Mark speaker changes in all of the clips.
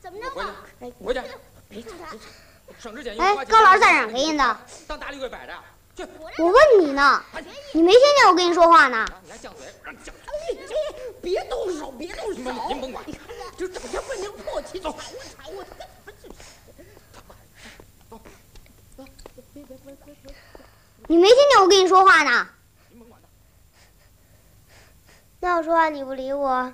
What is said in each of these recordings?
Speaker 1: 怎么着吧？
Speaker 2: 回去，省吃俭用。
Speaker 3: 哎，高老师在哪儿给你的？
Speaker 2: 当大立柜摆着。去，
Speaker 3: 我问你呢，你没听见我跟你说话呢？
Speaker 2: 你还犟嘴，让你犟嘴。
Speaker 1: 别动手，别动手！
Speaker 2: 您甭管，
Speaker 1: 就整天问您破气，吵我。
Speaker 3: 你没听见我跟你说话呢？
Speaker 2: 您甭管他。
Speaker 3: 那我说话你不理我，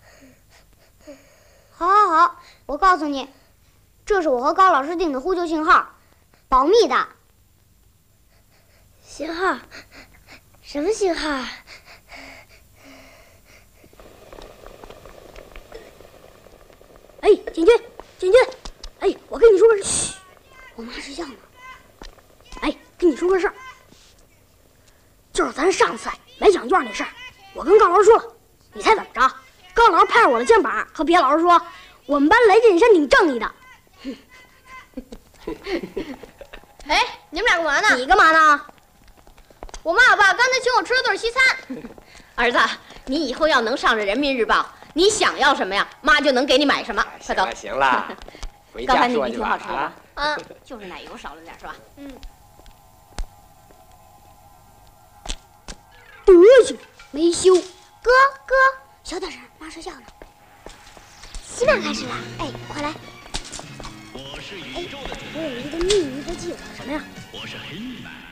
Speaker 3: 好，我告诉你，这是我和高老师定的呼救信号，保密的。
Speaker 4: 信号？什么信号？
Speaker 5: 哎，建军，哎，我跟你说个事。
Speaker 3: 我妈睡觉呢。
Speaker 5: 哎，跟你说个事儿，就是咱上次买奖券那事儿，我跟高老师说了，你猜怎么着？高老师拍着我的肩膀和别老师说，我们班雷震山挺正义的。
Speaker 4: 哎，你们俩干嘛呢？
Speaker 5: 你干嘛呢？
Speaker 4: 我妈我爸刚才请我吃的都是西餐。
Speaker 6: 儿子，你以后要能上这《人民日报》，你想要什么呀，妈就能给你买什么。快走。
Speaker 2: 行了，回
Speaker 6: 刚才
Speaker 2: 家说去吧。
Speaker 6: 那挺好吃的吧？
Speaker 4: 啊，
Speaker 6: 就是奶油少了点，是吧？
Speaker 5: 得行，没羞。
Speaker 3: 哥，小点声，妈睡觉呢。现在开始了，哎，快来。
Speaker 7: 我是宇宙的主，
Speaker 3: 我有一个秘密的计划。
Speaker 5: 什么呀？
Speaker 7: 我是黑曼。